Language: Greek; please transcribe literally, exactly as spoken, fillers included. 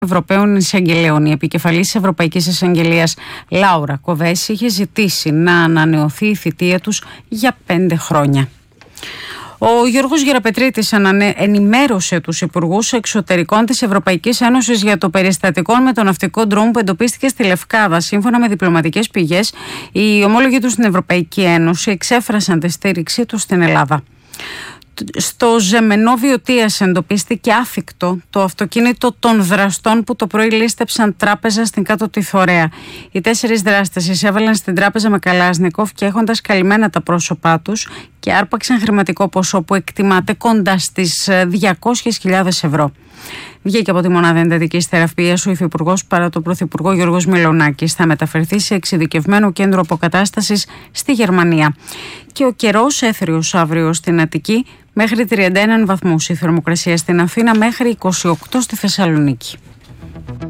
Ευρωπαίων Εισαγγελέων. Η επικεφαλής της Ευρωπαϊκής Εισαγγελίας Λάουρα Κοβέση είχε ζητήσει να ανανεωθεί η θητεία τους για πέντε χρόνια. Ο Γιώργος Γεραπετρίτης ενημέρωσε τους υπουργούς εξωτερικών της Ευρωπαϊκής Ένωσης για το περιστατικό με το ναυτικό ντρόουν που εντοπίστηκε στη Λευκάδα. Σύμφωνα με διπλωματικές πηγές, οι ομόλογοι τους στην Ευρωπαϊκή Ένωση εξέφρασαν τη στήριξή τους στην Ελλάδα. Στο Ζεμενό Βιωτίας εντοπίστηκε άθικτο το αυτοκίνητο των δραστών που το πρωί λίστεψαν τράπεζα στην Κάτω τη Θωρέα. Οι τέσσερις δράστες εισέβαλαν στην τράπεζα με Καλάσνικοφ και έχοντας καλυμμένα τα πρόσωπά τους και άρπαξαν χρηματικό ποσό που εκτιμάται κοντά στις διακόσιες χιλιάδες ευρώ. Βγήκε από τη μονάδα εντατικής θεραπείας ο υφυπουργός παρά τον πρωθυπουργό Γιώργος Μιλονάκης. Θα μεταφερθεί σε εξειδικευμένο κέντρο αποκατάστασης στη Γερμανία. Και ο καιρός έθριος αύριο στην Αττική μέχρι τριάντα ένα βαθμούς, η θερμοκρασία στην Αθήνα μέχρι είκοσι οκτώ στη Θεσσαλονίκη.